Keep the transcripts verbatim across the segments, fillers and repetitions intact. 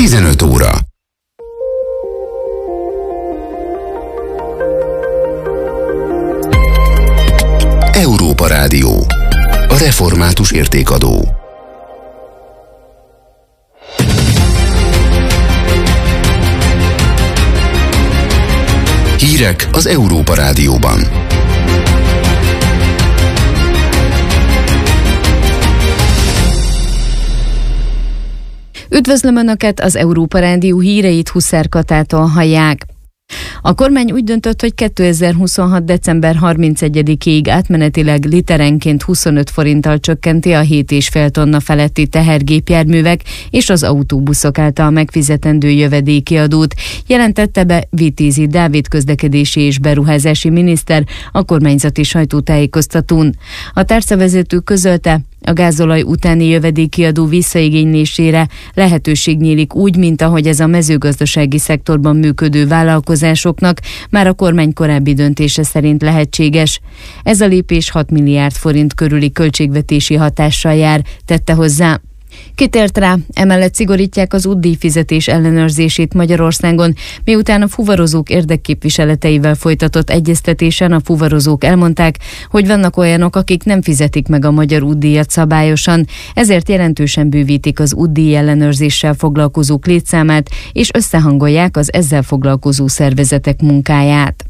tizenöt óra. Európa Rádió. A református értékadó. Hírek az Európa Rádióban. Üdvözlöm Önöket, az Európa Rádió híreit Huszár Katától hallják. A kormány úgy döntött, hogy kétezer-huszonhat. december harmincegyedikéig átmenetileg literenként huszonöt forinttal csökkenti a hét és fél tonna feletti tehergépjárművek és az autóbuszok által megfizetendő jövedéki adót, jelentette be Vitézi Dávid közlekedési és beruházási miniszter a kormányzati sajtótájékoztatón. A tárcavezető közölte, a gázolaj utáni jövedéki adó visszaigénylésére lehetőség nyílik úgy, mint ahogy ez a mezőgazdasági szektorban működő vállalkozásoknak már a kormány korábbi döntése szerint lehetséges. Ez a lépés hat milliárd forint körüli költségvetési hatással jár, tette hozzá. Kitért rá, emellett szigorítják az útdíjfizetés ellenőrzését Magyarországon, miután a fuvarozók érdekképviseleteivel folytatott egyeztetésen a fuvarozók elmondták, hogy vannak olyanok, akik nem fizetik meg a magyar útdíjat szabályosan, ezért jelentősen bővítik az útdíj ellenőrzéssel foglalkozók létszámát, és összehangolják az ezzel foglalkozó szervezetek munkáját.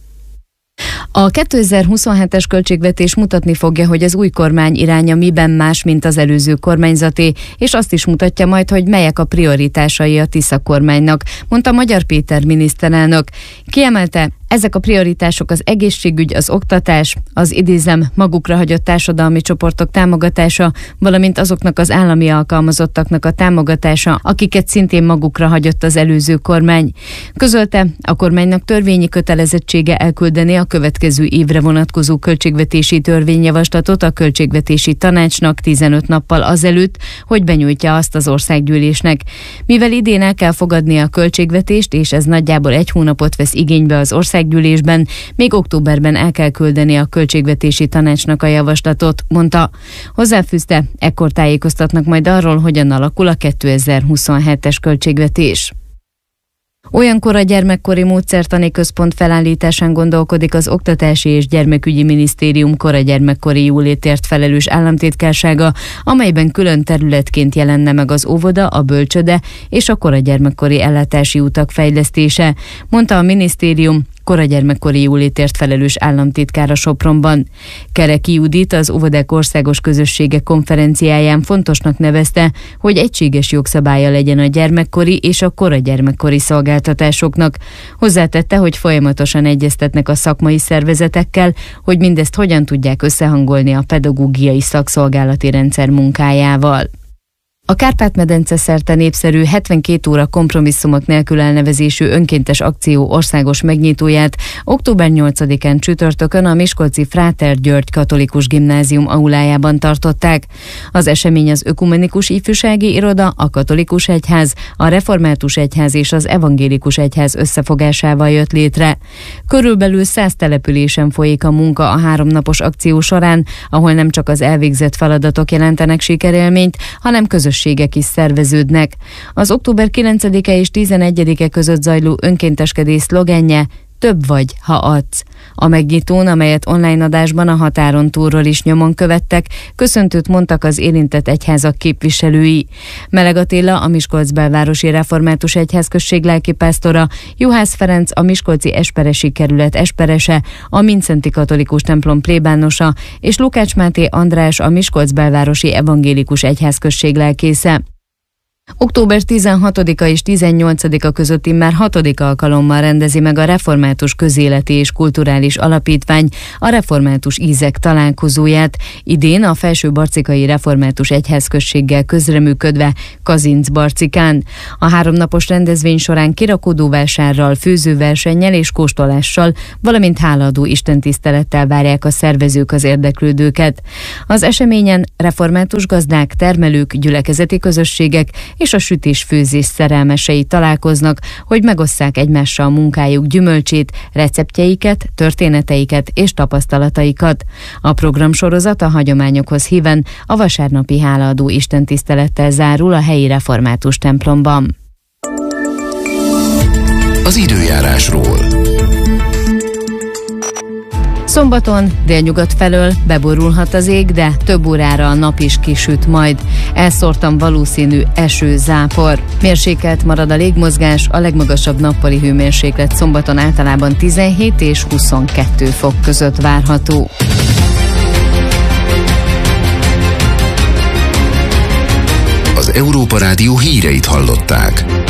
A kétezer-huszonhetes költségvetés mutatni fogja, hogy az új kormány iránya miben más, mint az előző kormányzaté, és azt is mutatja majd, hogy melyek a prioritásai a Tisza kormánynak, mondta Magyar Péter miniszterelnök. Kiemelte, ezek a prioritások az egészségügy, az oktatás, az idézem magukra hagyott társadalmi csoportok támogatása, valamint azoknak az állami alkalmazottaknak a támogatása, akiket szintén magukra hagyott az előző kormány. Közölte, a kormánynak törvényi kötelezettsége elküldeni a következő évre vonatkozó költségvetési törvényjavaslatot a Költségvetési Tanácsnak tizenöt nappal azelőtt, hogy benyújtja azt az országgyűlésnek. Mivel idén el kell fogadni a költségvetést, és ez nagyjából egy hónapot vesz igénybe az országgyűlésben, még októberben el kell küldeni a Költségvetési Tanácsnak a javaslatot, mondta. Hozzáfűzte, ekkor tájékoztatnak majd arról, hogyan alakul a kétezer-huszonhetes költségvetés. Olyankor a gyermekkori módszertani központ felállításán gondolkodik az Oktatási és Gyermekügyi Minisztérium koragyermekkori jólétért felelős államtitkársága, amelyben külön területként jelenne meg az óvoda, a bölcsöde és a koragyermekkori ellátási utak fejlesztése, mondta a minisztérium koragyermekkori jólétért felelős államtitkára Sopronban. Kereki Judit az óvodák országos közössége konferenciáján fontosnak nevezte, hogy egységes jogszabálya legyen a gyermekkori és a koragyermekkori szolgáltatásoknak. Hozzátette, hogy folyamatosan egyeztetnek a szakmai szervezetekkel, hogy mindezt hogyan tudják összehangolni a pedagógiai szakszolgálati rendszer munkájával. A Kárpát-medence szerte népszerű hetvenkét óra kompromisszumok nélkül elnevezésű önkéntes akció országos megnyitóját október nyolcadikán csütörtökön a miskolci Fráter György Katolikus Gimnázium aulájában tartották. Az esemény az Ökumenikus Ifjúsági Iroda, a Katolikus Egyház, a Református Egyház és az Evangélikus Egyház összefogásával jött létre. Körülbelül száz településen folyik a munka a háromnapos akció során, ahol nem csak az elvégzett feladatok jelentenek sikerélményt, hanem közös közösségek is szerveződnek. Az október kilencedike és tizenegyedike között zajló önkénteskedés szlogenje több vagy, ha adsz. A megnyitón, amelyet online adásban a határon túlról is nyomon követtek, köszöntőt mondtak az érintett egyházak képviselői. Meleg Attila, a Miskolc belvárosi református egyházközség lelkipásztora, Juhász Ferenc, a miskolci esperesi kerület esperese, a Mindszenty katolikus templom plébánosa, és Lukács Máté András, a Miskolc belvárosi evangélikus egyházközség lelkésze. október tizenhatodika és tizennyolcadika között immár hatodik alkalommal rendezi meg a Református Közéleti és Kulturális Alapítvány a Református Ízek találkozóját, idén a Felső-Barcikai Református Egyházközséggel közreműködve Kazincbarcikán. A háromnapos rendezvény során kirakodóvásárral, főzőversennyel és kóstolással, valamint hálaadó istentisztelettel várják a szervezők az érdeklődőket. Az eseményen református gazdák, termelők, gyülekezeti közösségek és a sütés-főzés szerelmesei találkoznak, hogy megosszák egymással munkájuk gyümölcsét, receptjeiket, történeteiket és tapasztalataikat. A programsorozat a hagyományokhoz híven a vasárnapi hálaadó istentisztelettel zárul a helyi református templomban. az időjárásról. Szombaton délnyugat felől beborulhat az ég, de több órára a nap is kisüt majd. Elszórtan valószínű eső-zápor. Mérsékelt marad a légmozgás, a legmagasabb nappali hőmérséklet szombaton általában tizenhét és huszonkettő fok között várható. Az Európa Rádió híreit hallották.